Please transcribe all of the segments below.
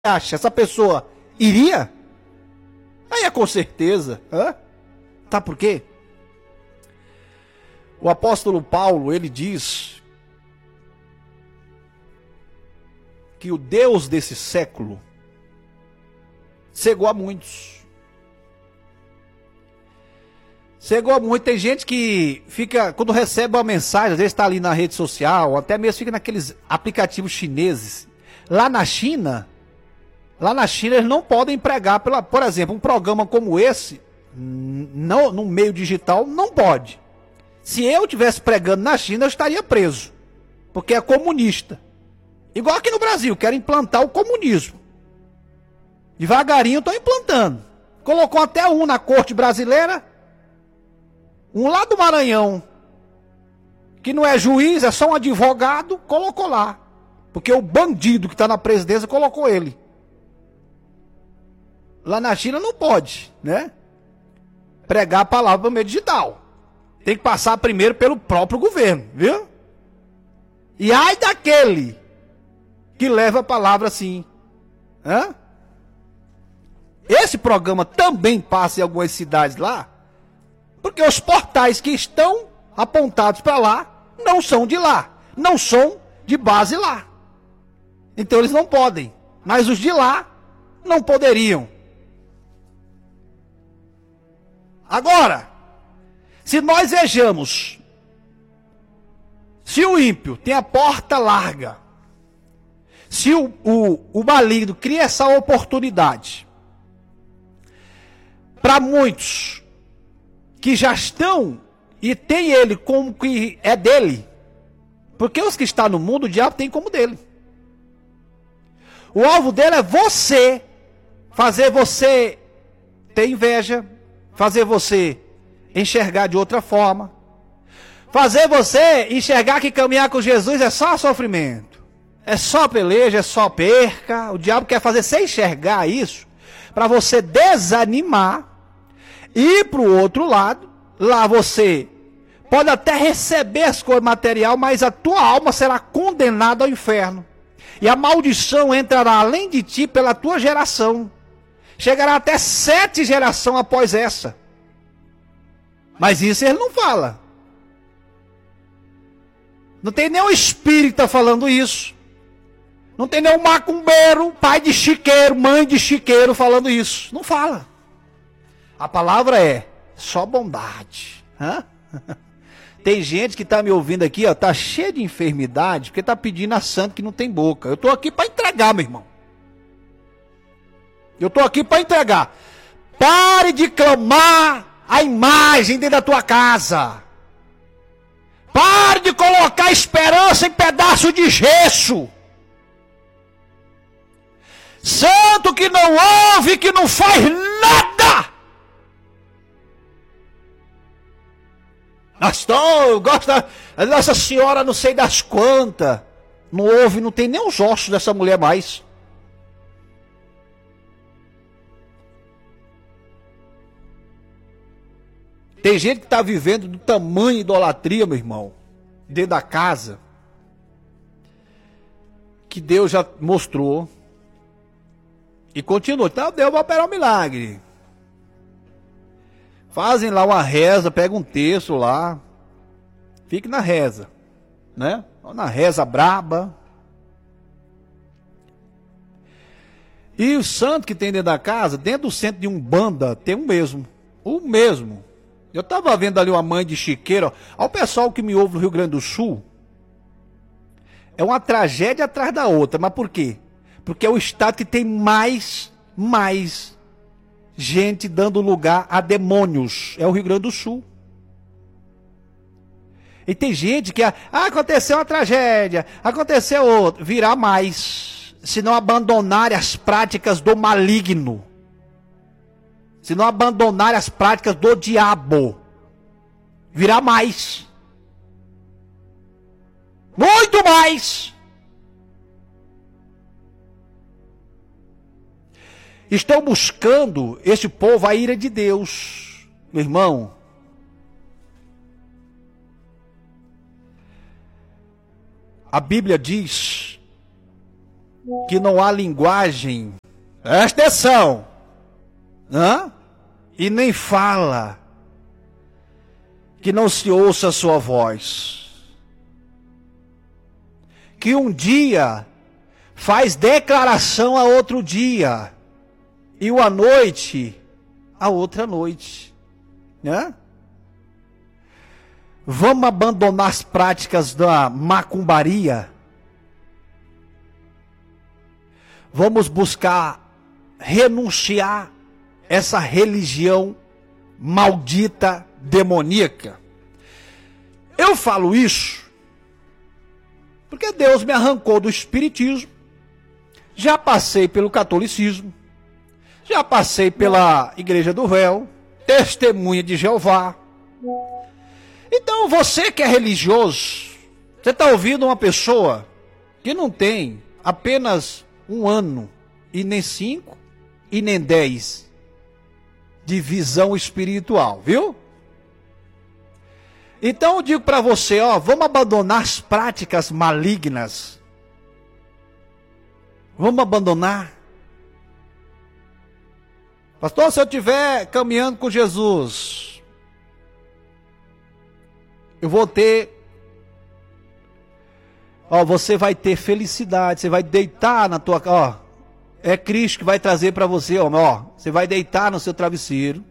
acha? Essa pessoa iria? Aí é com certeza. Tá por quê? O apóstolo Paulo, ele diz que o Deus desse século cegou a muitos. Cegou a muitos. Tem gente que fica, quando recebe uma mensagem, às vezes está ali na rede social, ou até mesmo fica naqueles aplicativos chineses. Lá na China eles não podem pregar, por exemplo, um programa como esse, no meio digital, não pode. Se eu estivesse pregando na China, eu estaria preso, porque é comunista. Igual aqui no Brasil, querem implantar o comunismo. Devagarinho estão implantando. Colocou até um na corte brasileira, um lá do Maranhão, que não é juiz, é só um advogado, colocou lá. Porque o bandido que está na presidência colocou ele. Lá na China não pode, né? Pregar a palavra no meio digital. Tem que passar primeiro pelo próprio governo, viu? E ai daquele que leva a palavra assim. Esse programa também passa em algumas cidades lá, porque os portais que estão apontados para lá não são de lá, não são de base lá. Então eles não podem, mas os de lá não poderiam. Agora, se nós vejamos, se o ímpio tem a porta larga, se o maligno cria essa oportunidade para muitos que já estão e tem ele como que é dele, porque os que estão no mundo, o diabo tem como dele. O alvo dele é você, fazer você ter inveja, fazer você enxergar de outra forma, fazer você enxergar que caminhar com Jesus é só sofrimento, é só peleja, é só perca. O diabo quer fazer você enxergar isso, para você desanimar, ir para o outro lado. Lá você pode até receber as coisas materiais, mas a tua alma será condenada ao inferno. E a maldição entrará além de ti pela tua geração. Chegará até 7 gerações após essa. Mas isso ele não fala. Não tem nenhum espírita falando isso. Não tem nenhum macumbeiro, pai de chiqueiro, mãe de chiqueiro falando isso. Não fala. A palavra é só bondade. Tem gente que está me ouvindo aqui, ó, tá cheio de enfermidade, porque está pedindo a santo que não tem boca. Eu estou aqui para entregar, meu irmão. Eu estou aqui para entregar. Pare de clamar a imagem dentro da tua casa. Pare de colocar esperança em pedaço de gesso. Santo que não ouve, que não faz nada. Eu gosto da Nossa Senhora, não sei das quantas. Não ouve, não tem nem os ossos dessa mulher mais. Tem gente que está vivendo do tamanho de idolatria, meu irmão, dentro da casa, que Deus já mostrou e continua. Então Deus vai operar um milagre. Fazem lá uma reza, pega um texto lá, fique na reza, né? Na reza braba. E o santo que tem dentro da casa, dentro do centro de Umbanda, tem o mesmo. Eu estava vendo ali uma mãe de chiqueiro. Ao pessoal que me ouve no Rio Grande do Sul, é uma tragédia atrás da outra. Mas por quê? Porque é o estado que tem mais gente dando lugar a demônios. É o Rio Grande do Sul. E tem gente que aconteceu uma tragédia, aconteceu outra, virá mais, se não abandonarem as práticas do maligno. Se não abandonar as práticas do diabo, virá mais. Muito mais. Estão buscando, este povo, a ira de Deus. Meu irmão, a Bíblia diz que não há linguagem, presta atenção, e nem fala, que não se ouça a sua voz, que um dia faz declaração a outro dia, e uma noite a outra noite, Vamos abandonar as práticas da macumbaria. Vamos buscar renunciar essa religião maldita, demoníaca. Eu falo isso porque Deus me arrancou do espiritismo. Já passei pelo catolicismo. Já passei pela Igreja do Véu, Testemunha de Jeová. Então você que é religioso, você está ouvindo uma pessoa que não tem apenas 1 ano, e nem 5, e nem 10 de visão espiritual, viu? Então eu digo para você, vamos abandonar as práticas malignas. Vamos abandonar. Pastor, se eu estiver caminhando com Jesus, eu vou ter, você vai ter felicidade, você vai deitar na tua, é Cristo que vai trazer para você, você vai deitar no seu travesseiro,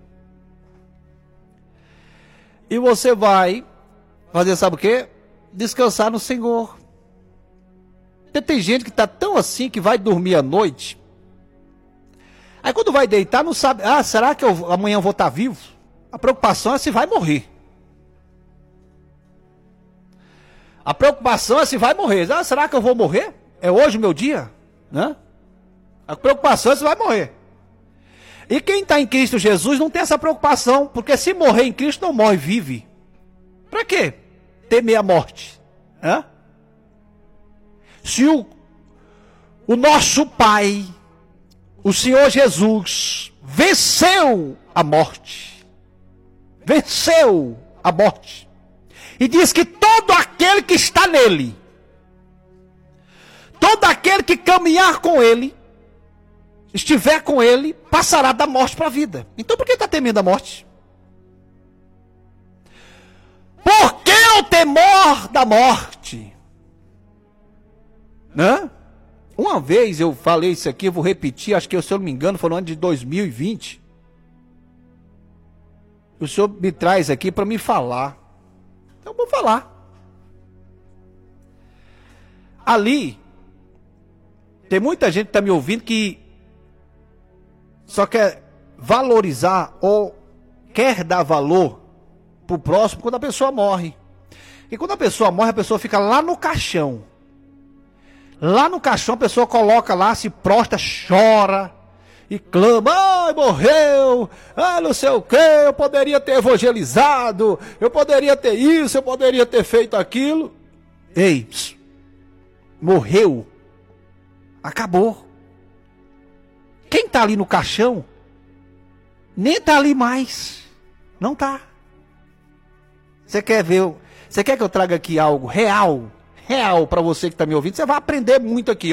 e você vai fazer, sabe o quê? Descansar no Senhor. Tem gente que está tão assim que vai dormir à noite, aí quando vai deitar não sabe, será que amanhã eu vou estar vivo? A preocupação é se vai morrer. A preocupação é se vai morrer. Será que eu vou morrer? É hoje o meu dia? A preocupação é se vai morrer. E quem está em Cristo Jesus não tem essa preocupação, porque se morrer em Cristo não morre, vive. Para quê? Temer a morte. Se o nosso Pai, o Senhor Jesus, venceu a morte. Venceu a morte. E diz que todo aquele que está nele, todo aquele que caminhar com ele, estiver com ele, passará da morte para a vida. Então por que está temendo a morte? Por que o temor da morte? Uma vez eu falei isso aqui, eu vou repetir, acho que se eu não me engano foi no ano de 2020. O senhor me traz aqui para me falar. Então eu vou falar. Ali, tem muita gente que está me ouvindo que só quer valorizar ou quer dar valor para o próximo quando a pessoa morre. E quando a pessoa morre, a pessoa fica lá no caixão. Lá no caixão a pessoa coloca lá, se prostra, chora e clama, ai, morreu, não sei o que, eu poderia ter evangelizado, eu poderia ter isso, eu poderia ter feito aquilo. Ei, morreu, acabou. Quem está ali no caixão, nem está ali mais, não está. Você quer ver, você quer que eu traga aqui algo real para você que está me ouvindo? Você vai aprender muito aqui,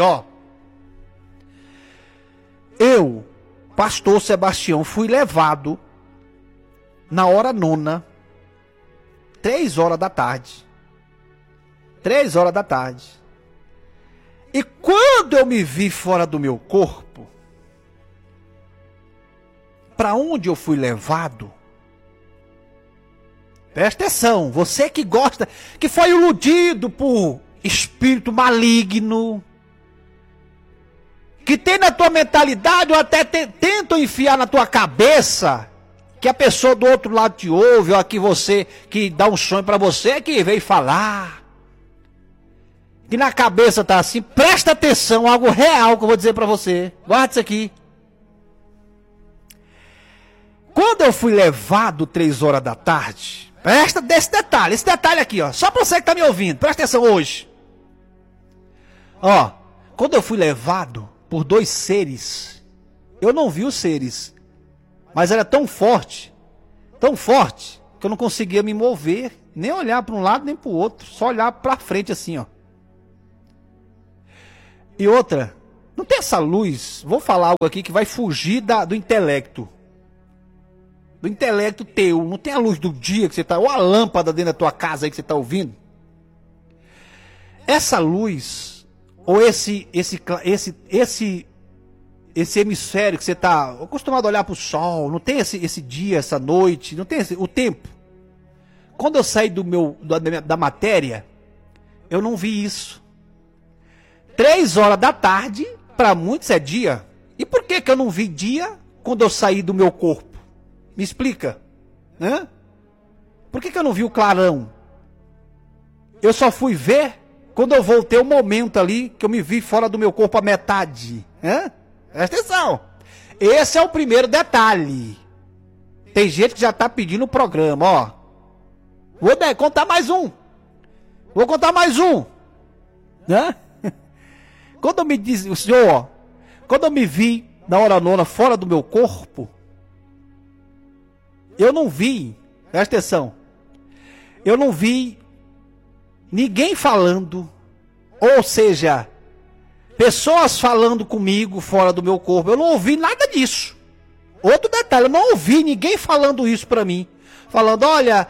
Eu, pastor Sebastião, fui levado na hora 9, 3 horas da tarde. 3 horas da tarde. E quando eu me vi fora do meu corpo, para onde eu fui levado? Presta atenção, você que gosta, que foi iludido por espírito maligno, que tem na tua mentalidade ou até tentam enfiar na tua cabeça que a pessoa do outro lado te ouve, ou aqui você, que dá um sonho para você, que veio falar, que na cabeça tá assim. Presta atenção, algo real que eu vou dizer para você, guarda isso aqui. Quando eu fui levado 3 horas da tarde, presta desse detalhe, esse detalhe aqui, só para você que tá me ouvindo, presta atenção hoje. Quando eu fui levado por 2 seres, eu não vi os seres, mas era tão forte, que eu não conseguia me mover, nem olhar para um lado nem para o outro, só olhar para frente assim, E outra, Não tem essa luz, vou falar algo aqui que vai fugir do intelecto. Do intelecto teu. Não tem a luz do dia que você está, ou a lâmpada dentro da tua casa aí que você está ouvindo. Essa luz, ou esse hemisfério que você está acostumado a olhar para o sol, não tem esse dia, essa noite, não tem o tempo. Quando eu saí da matéria, eu não vi isso. 3 horas da tarde, para muitos é dia. E por que eu não vi dia quando eu saí do meu corpo? Me explica. Né? Por que eu não vi o clarão? Eu só fui ver quando eu voltei o momento ali que eu me vi fora do meu corpo a metade. Né? Presta atenção. Esse é o primeiro detalhe. Tem gente que já está pedindo o programa, ó. Vou contar mais um. Vou contar mais um. Né? Quando me diz o senhor, ó, quando eu me vi na hora nona fora do meu corpo, eu não vi, presta atenção, eu não vi ninguém falando, ou seja, pessoas falando comigo fora do meu corpo, eu não ouvi nada disso. Outro detalhe, eu não ouvi ninguém falando isso pra mim, falando, olha,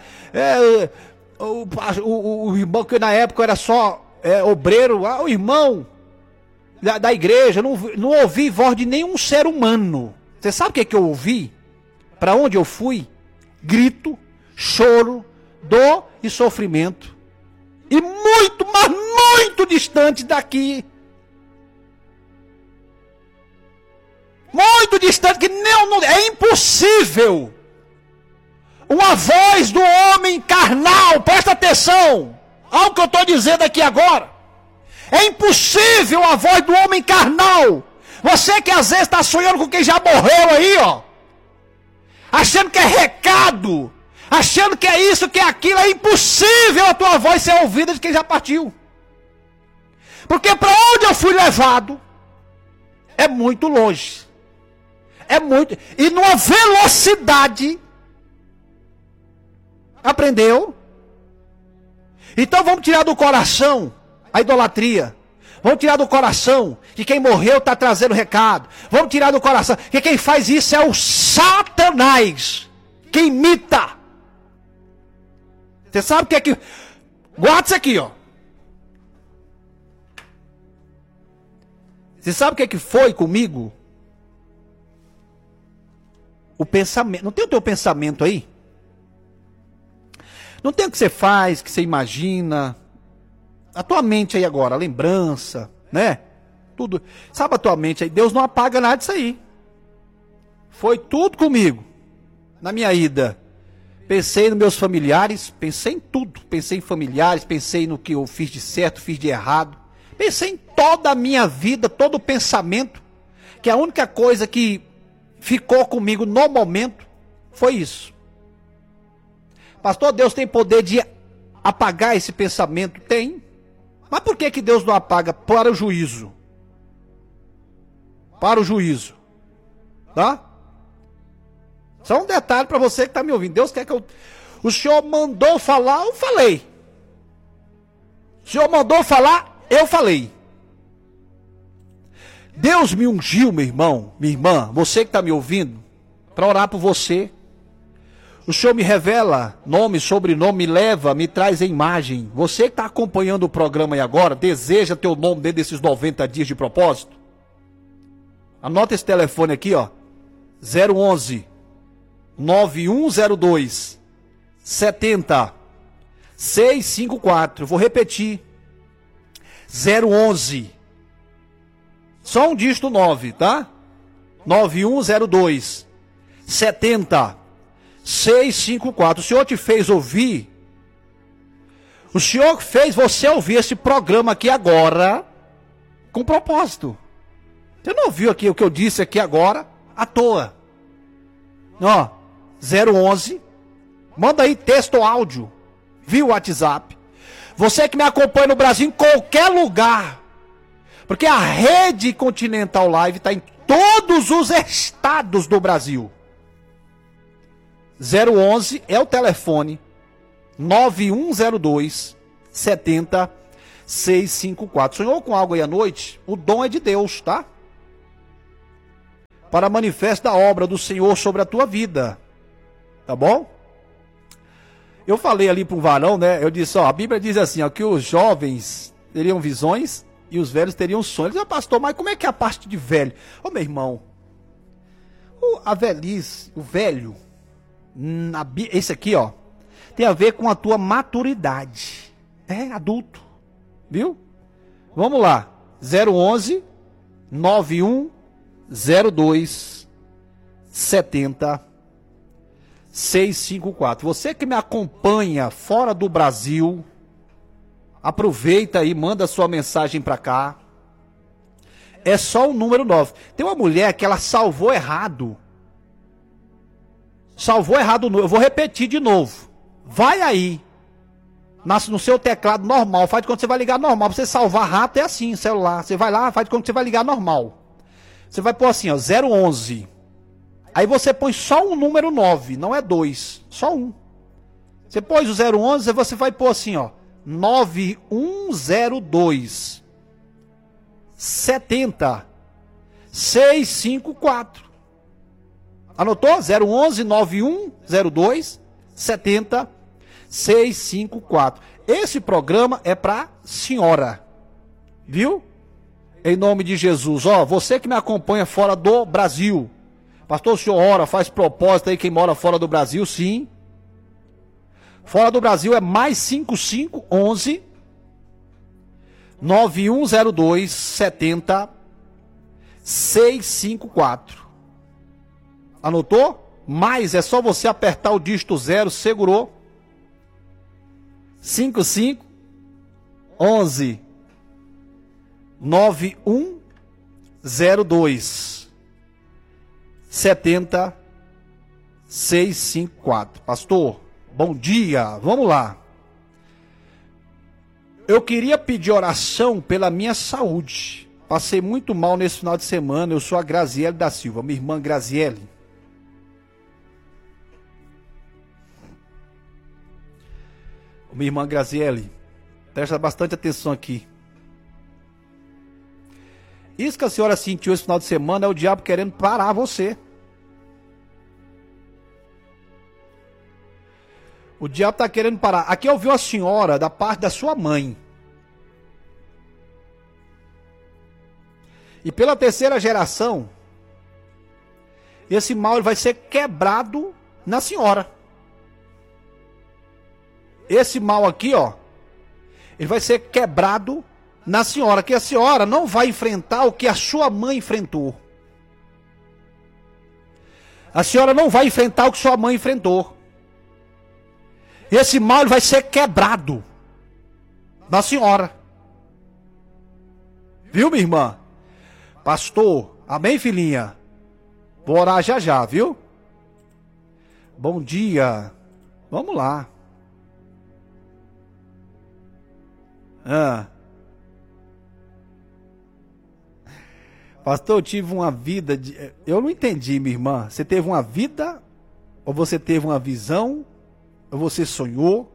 o irmão que na época era só obreiro, o irmão da igreja, não ouvi voz de nenhum ser humano. Você sabe o que eu ouvi? Para onde eu fui? Grito, choro, dor e sofrimento. E muito, mas muito distante daqui. Muito distante, que não, é impossível. Uma voz do homem carnal, presta atenção ao que eu estou dizendo aqui agora. É impossível a voz do homem carnal. Você que às vezes está sonhando com quem já morreu aí, ó. Achando que é recado. Achando que é isso, que é aquilo. É impossível a tua voz ser ouvida de quem já partiu. Porque para onde eu fui levado é muito longe. É muito. E numa velocidade. Aprendeu? Então vamos tirar do coração a idolatria. Vamos tirar do coração que quem morreu está trazendo recado. Vamos tirar do coração que quem faz isso é o Satanás, que imita. Você sabe o que é que... Guarda isso aqui, ó. Você sabe o que é que foi comigo? O pensamento. Não tem o teu pensamento aí? Não tem o que você faz, que você imagina. A tua mente aí agora, a lembrança, né? Tudo. Sabe a tua mente aí? Deus não apaga nada disso aí. Foi tudo comigo. Na minha ida. Pensei nos meus familiares, pensei em tudo. Pensei em familiares, pensei no que eu fiz de certo, fiz de errado. Pensei em toda a minha vida, todo o pensamento. Que a única coisa que ficou comigo no momento foi isso. Pastor, Deus tem poder de apagar esse pensamento? Tem. Mas por que Deus não apaga? Para o juízo. Para o juízo. Tá? Só um detalhe para você que está me ouvindo. Deus quer que eu... O Senhor mandou falar, eu falei. O Senhor mandou falar, eu falei. Deus me ungiu, meu irmão, minha irmã, você que está me ouvindo, para orar por você. O Senhor me revela nome, sobrenome, me leva, me traz a imagem. Você que está acompanhando o programa aí agora, deseja ter o nome dentro desses 90 dias de propósito? Anota esse telefone aqui, ó. 011 9102 70 654. Vou repetir. 011. Só um dígito 9, tá? 9102 70 654. O Senhor te fez ouvir. O Senhor fez você ouvir esse programa aqui agora com propósito. Você não ouviu aqui o que eu disse aqui agora à toa. Ó, 011. Manda aí texto ou áudio via WhatsApp. Você que me acompanha no Brasil, em qualquer lugar. Porque a Rede Continental Live está em todos os estados do Brasil. 011 é o telefone 9102 70 654. Sonhou com algo aí à noite? O dom é de Deus, tá? para manifesto da obra do Senhor sobre a tua vida. Tá bom? Eu falei ali para um varão, né? Eu disse, ó, a Bíblia diz assim, ó, que os jovens teriam visões e os velhos teriam sonhos. Ele disse, pastor, mas como é que é a parte de velho? Ô, meu irmão, a velhice, o velho, esse aqui, ó, tem a ver com a tua maturidade. É adulto, viu? Vamos lá, 011 9102 70 654. Você que me acompanha fora do Brasil, aproveita aí, manda sua mensagem para cá. É só o número 9. Tem uma mulher que ela salvou errado. Salvou errado. Eu vou repetir de novo. Vai aí. No seu teclado normal. Faz de quando você vai ligar normal. Pra você salvar rápido é assim, celular. Você vai lá, faz de quando você vai ligar normal. Você vai pôr assim, ó, 011. Aí você põe só um número 9, não é 2, só um. Você pôs o 011, aí você vai pôr assim, ó, 9102 70 654. Anotou? 011 9102 70 654. Esse programa é para senhora. Viu? Em nome de Jesus. Ó, você que me acompanha fora do Brasil. Pastor, o senhor ora, faz propósito aí quem mora fora do Brasil, sim. Fora do Brasil é mais 5511 9102 70 654. Anotou? Mais é só você apertar o dígito 0, segurou. 55 11 9102 70 654. Pastor, bom dia. Vamos lá. Eu queria pedir oração pela minha saúde. Passei muito mal nesse final de semana. Eu sou a Graziele da Silva, minha irmã Graziele. Minha irmã Graziele, presta bastante atenção aqui. Isso que a senhora sentiu esse final de semana é o diabo querendo parar você. O diabo está querendo parar. Aqui ouviu a senhora da parte da sua mãe. E pela terceira geração, esse mal ele vai ser quebrado na senhora. Esse mal aqui, ó, ele vai ser quebrado na senhora, que a senhora não vai enfrentar o que a sua mãe enfrentou. A senhora não vai enfrentar o que sua mãe enfrentou. Esse mal ele vai ser quebrado na senhora. Viu, minha irmã? Pastor, amém, filhinha? Vou orar já já, viu? Bom dia. Vamos lá. Pastor, eu tive uma vida de... Eu não entendi, minha irmã. Você teve uma vida? Ou você teve uma visão? Ou você sonhou?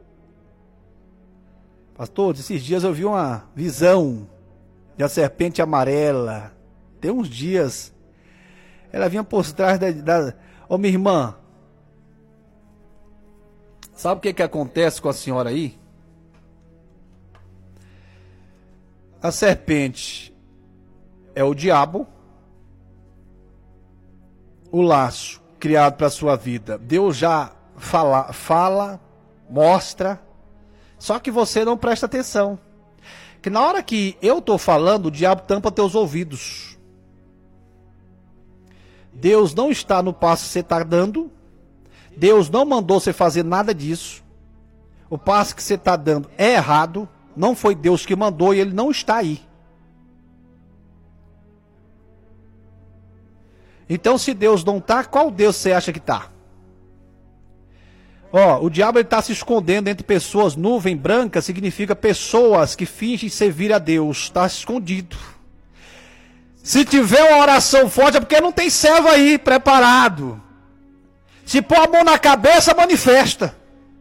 Pastor, esses dias eu vi uma visão de uma serpente amarela. Tem uns dias. Ela vinha por trás da... Ô, minha irmã. Sabe o que acontece com a senhora aí? A serpente é o diabo. O laço criado para a sua vida. Deus já fala, mostra. Só que você não presta atenção. Que na hora que eu estou falando, o diabo tampa teus ouvidos. Deus não está no passo que você está dando. Deus não mandou você fazer nada disso. O passo que você está dando é errado. Não foi Deus que mandou e ele não está aí. Então, se Deus não está, qual Deus você acha que está? Ó, o diabo está se escondendo entre pessoas. Nuvem branca significa pessoas que fingem servir a Deus. Está escondido. Se tiver uma oração forte é porque não tem servo aí preparado. Se pôr a mão na cabeça, manifesta.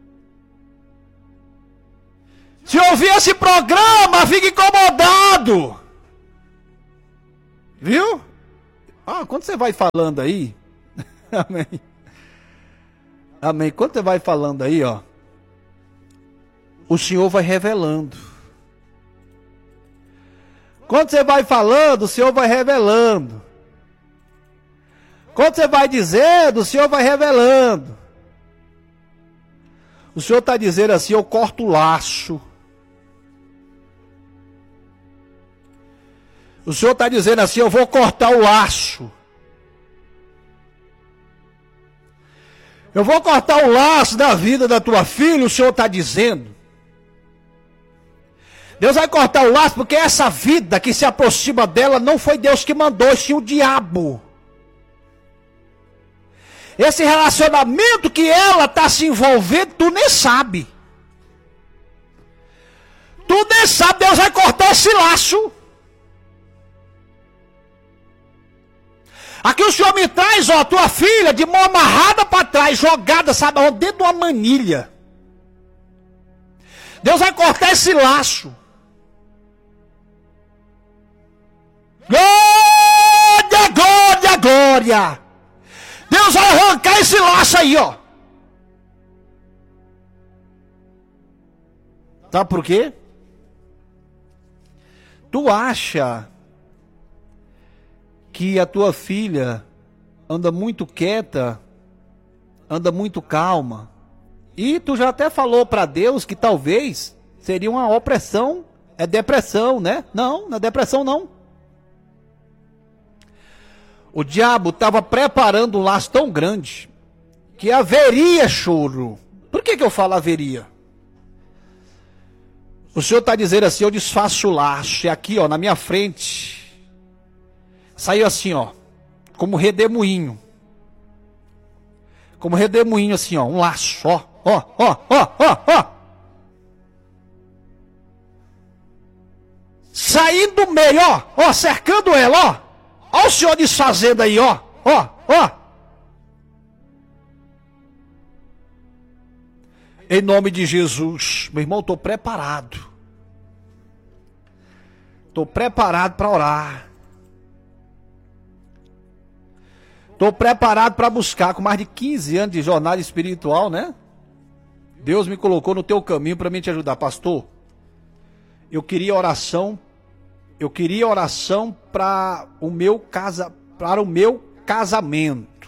Se ouvir esse programa, fica incomodado. Viu? Quando você vai falando aí, amém. Amém. Quando você vai falando aí, ó, o Senhor vai revelando. Quando você vai falando, o Senhor vai revelando. Quando você vai dizendo, o Senhor vai revelando. O Senhor está dizendo assim, eu corto o laço. O Senhor está dizendo assim, eu vou cortar o laço. Eu vou cortar o laço da vida da tua filha, o Senhor está dizendo. Deus vai cortar o laço porque essa vida que se aproxima dela não foi Deus que mandou, sim o diabo. Esse relacionamento que ela está se envolvendo, tu nem sabe. Tu nem sabe, Deus vai cortar esse laço. Aqui o Senhor me traz, ó, tua filha de mão amarrada para trás, jogada, sabe, ó, dentro de uma manilha. Deus vai cortar esse laço. Glória, glória, glória. Deus vai arrancar esse laço aí, ó. Sabe por quê? Tu acha que a tua filha anda muito quieta, anda muito calma, e tu já até falou para Deus que talvez seria uma opressão, é depressão, né? Não, não é depressão não. O diabo estava preparando um laço tão grande que haveria choro. Por que eu falo haveria? O Senhor está dizendo assim, eu desfaço o laço, e aqui, ó, na minha frente, saiu assim, ó, como redemoinho. Como redemoinho assim, ó, um laço, ó, ó, ó, ó, ó, ó. Saindo do meio, ó, cercando ela, ó. Olha o Senhor desfazendo aí, ó, ó, ó. Em nome de Jesus, meu irmão, estou preparado. Estou preparado para orar. Estou preparado para buscar, com mais de 15 anos de jornada espiritual, né? Deus me colocou no teu caminho para me te ajudar. Pastor, eu queria oração para o meu casamento.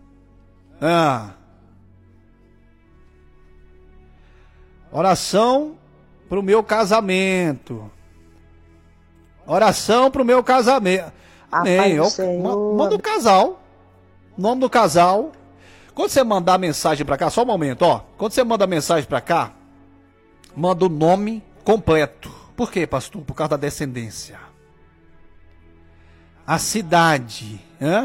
Oração para o meu casamento. Oração para o meu casamento. Amém. Manda o casal. Nome do casal. Quando você mandar mensagem para cá, só um momento, ó. Quando você manda mensagem para cá, manda o nome completo. Por quê, pastor? Por causa da descendência. A cidade,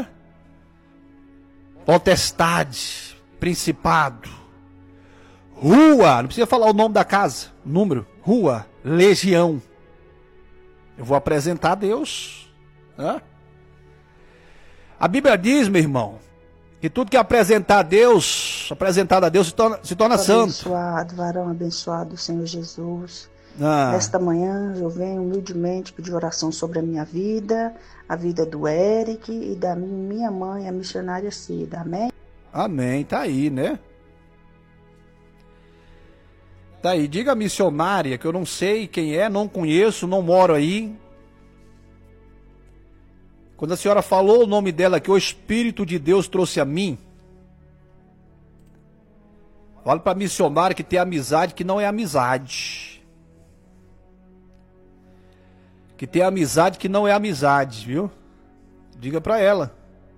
potestade, principado, rua, não precisa falar o nome da casa, número, rua, legião. Eu vou apresentar a Deus. A Bíblia diz, meu irmão, que tudo que apresentado a Deus se torna santo. Abençoado, varão abençoado, Senhor Jesus. Nesta manhã eu venho humildemente pedir oração sobre a minha vida, a vida do Eric e da minha mãe, a missionária Cida. Amém? Amém, tá aí, né? Tá aí, diga a missionária, que eu não sei quem é, não conheço, não moro aí. Quando a senhora falou o nome dela, que o Espírito de Deus trouxe a mim, fala para a missionária que tem amizade que não é amizade. Que tem amizade que não é amizade, viu? Diga para ela.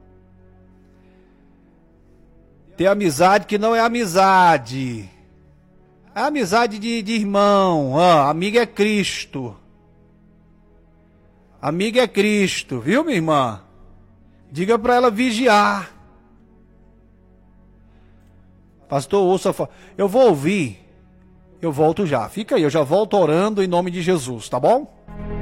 Tem amizade que não é amizade. É amizade de irmão. Amigo é Cristo. Amigo é Cristo, viu, minha irmã? Diga para ela vigiar. Pastor, ouça. Eu vou ouvir. Eu volto já. Fica aí, eu já volto orando em nome de Jesus, tá bom?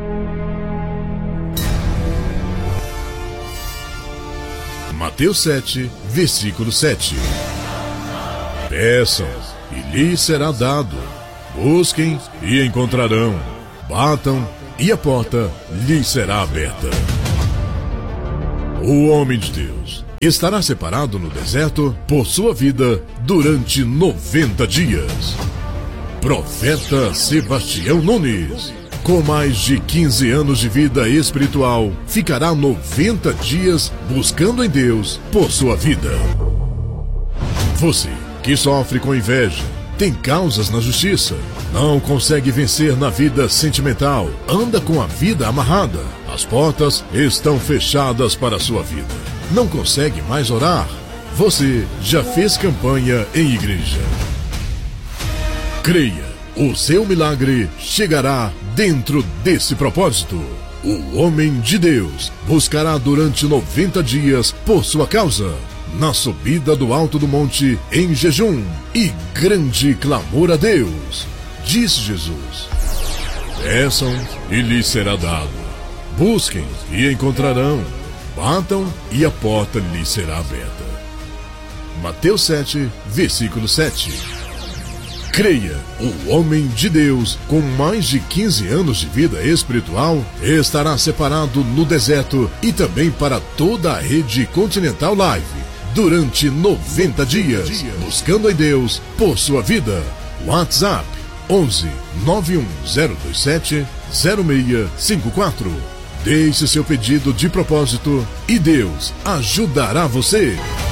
Mateus 7, versículo 7. Peçam, e lhes será dado. Busquem, e encontrarão. Batam, e a porta lhes será aberta. o homem de Deus, estará separado no deserto por sua vida durante 90 dias. Profeta Sebastião Nunes, com mais de 15 anos de vida espiritual, ficará 90 dias buscando em Deus por sua vida. Você que sofre com inveja, tem causas na justiça, não consegue vencer na vida sentimental, anda com a vida amarrada, as portas estão fechadas para a sua vida, não consegue mais orar, você já fez campanha em igreja. Creia, o seu milagre chegará dentro desse propósito. O homem de Deus buscará durante 90 dias por sua causa, na subida do alto do monte, em jejum e grande clamor a Deus. Disse Jesus: peçam e lhes será dado, busquem e encontrarão, batam e a porta lhes será aberta. Mateus 7, versículo 7. Creia, o homem de Deus, com mais de 15 anos de vida espiritual, estará separado no deserto e também para toda a rede Continental Live, durante 90 dias, buscando em Deus por sua vida. WhatsApp 11 91027 0654. Deixe seu pedido de propósito e Deus ajudará você.